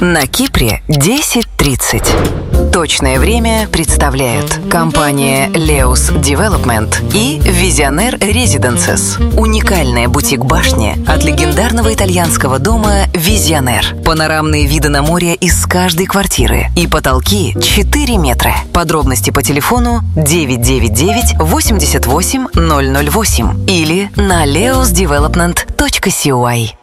На Кипре 10:30. Точное время представляют компания Leos Development и Visionaire Residences. Уникальная бутик-башня от легендарного итальянского дома Visionaire. Панорамные виды на море из каждой квартиры и потолки 4 метра. Подробности по телефону 999 88 008 или на leosdevelopment.coy.